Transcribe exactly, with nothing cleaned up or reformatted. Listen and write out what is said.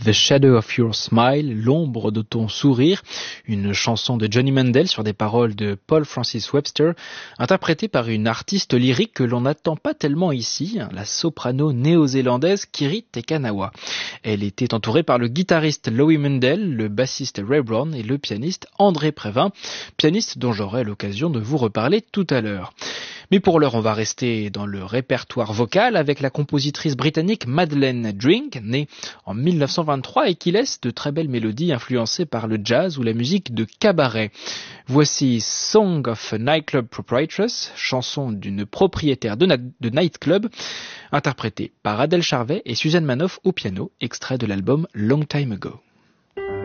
The Shadow of Your Smile, l'ombre de ton sourire, une chanson de Johnny Mandel sur des paroles de Paul Francis Webster, interprétée par une artiste lyrique que l'on n'attend pas tellement ici, la soprano néo-zélandaise Kiri Te Kanawa. Elle était entourée par le guitariste Louis Mandel, le bassiste Ray Brown et le pianiste André Prévin, pianiste dont j'aurai l'occasion de vous reparler tout à l'heure. Mais pour l'heure, on va rester dans le répertoire vocal avec la compositrice britannique Madeleine Drink, née en mille neuf cent vingt-trois et qui laisse de très belles mélodies influencées par le jazz ou la musique de cabaret. Voici Song of a Nightclub Proprietress, chanson d'une propriétaire de, na- de nightclub, interprétée par Adèle Charvet et Suzanne Manoff au piano, extrait de l'album Long Time Ago.